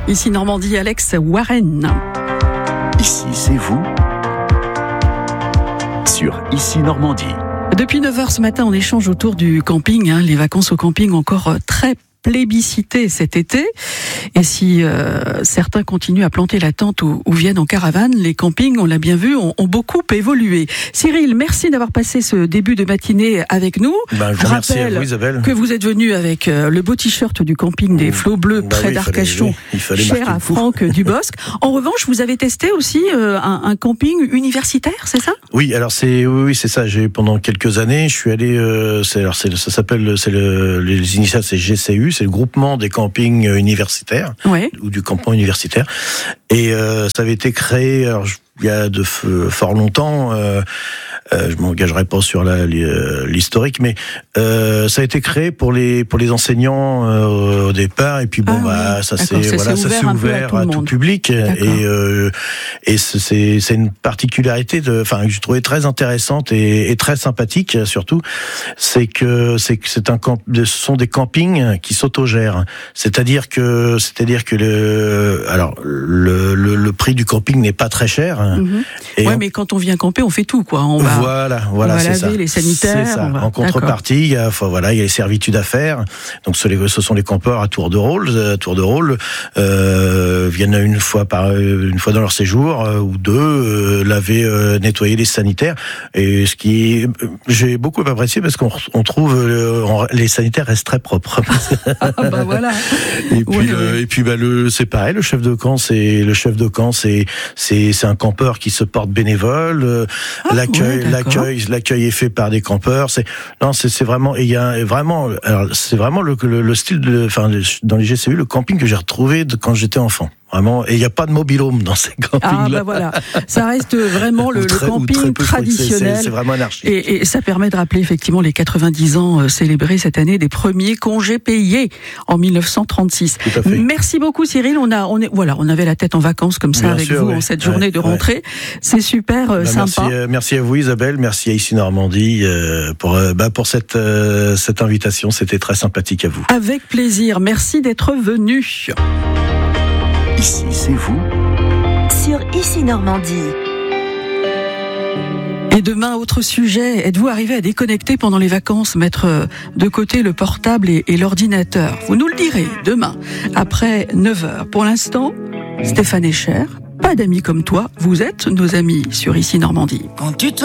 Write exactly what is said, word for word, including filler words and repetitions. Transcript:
Ici Normandie, Alex Warren. Ici, c'est vous sur Ici Normandie. Depuis neuf heures ce matin, on échange autour du camping. Hein. Les vacances au camping encore très plébiscité cet été. Et si euh, certains continuent à planter la tente ou, ou viennent en caravane, les campings, on l'a bien vu, ont, ont beaucoup évolué. Cyril, merci d'avoir passé ce début de matinée avec nous. Ben, je vous remercie à vous, Isabelle. Que vous êtes venu avec euh, le beau t-shirt du camping des Flots Bleus, bah près oui, d'Arcachon, fallait, cher à Franck Dubosc. En revanche, vous avez testé aussi euh, un, un camping universitaire, c'est ça ? Oui, alors c'est oui, oui c'est ça. J'ai pendant quelques années, je suis allé. Euh, c'est, alors c'est, ça s'appelle, c'est le, les initiales, c'est G C U, c'est le groupement des campings universitaires ouais. ou du campement universitaire. Et euh, ça avait été créé alors, il y a de fort longtemps. Euh, euh, je m'engagerai pas sur la, l'historique, mais euh, ça a été créé pour les pour les enseignants euh, au départ. Et puis bon, ah, bah oui. ça D'accord, s'est voilà, ça s'est ouvert à tout, à tout public. Et euh, et c'est c'est une particularité de, enfin que j'ai trouvé très intéressante et, et très sympathique surtout, c'est que c'est que c'est un camp, ce sont des campings qui s'autogèrent. C'est-à-dire que c'est-à-dire que le alors le le, le prix du camping n'est pas très cher. Mm-hmm. Et ouais, on, mais quand on vient camper, on fait tout, quoi. On va, voilà, voilà, on va c'est laver ça. les sanitaires. C'est ça. On va... En contrepartie, il y a, enfin, voilà, il y a les servitudes à faire. Donc, ce, les, ce sont les campeurs à tour de rôle, à tour de rôle, euh, viennent une fois par, une fois dans leur séjour euh, ou deux, euh, laver, euh, nettoyer les sanitaires. Et ce qui, j'ai beaucoup apprécié parce qu'on on trouve euh, on, les sanitaires restent très propres. Ah bah voilà. Et puis, ouais, euh, ouais. et puis, bah le, c'est pareil. Le chef de camp, c'est le chef de camp, c'est, c'est, c'est un campeur qui se porte bénévole. Euh, ah, l'accueil, ouais, l'accueil, l'accueil est fait par des campeurs. C'est non, c'est, c'est vraiment, il y a vraiment, alors c'est vraiment le, le, le style de, enfin, dans les G C U, le camping que j'ai retrouvé de quand j'étais enfant. Vraiment, et il n'y a pas de mobil-home dans ces campings-là. Ah bah voilà, ça reste vraiment le, très, le camping traditionnel. C'est, c'est vraiment anarchique. Et, et ça permet de rappeler effectivement les quatre-vingt-dix ans célébrés cette année des premiers congés payés en dix-neuf cent trente-six. Tout à fait. Merci beaucoup Cyril. On a, on est, voilà, on avait la tête en vacances comme ça Bien avec sûr, vous ouais. en cette journée ouais, de rentrée. Ouais. C'est super bah, sympa. Merci, euh, merci à vous Isabelle, merci à Ici Normandie euh, pour euh, bah, pour cette euh, cette invitation. C'était très sympathique à vous. Avec plaisir. Merci d'être venu. Ici, c'est vous sur Ici Normandie. Et demain, autre sujet, êtes-vous arrivé à déconnecter pendant les vacances, mettre de côté le portable et, et l'ordinateur ? Vous nous le direz demain, après neuf heures. Pour l'instant, Stéphane Escher, pas d'amis comme toi, vous êtes nos amis sur Ici Normandie. Quand tu te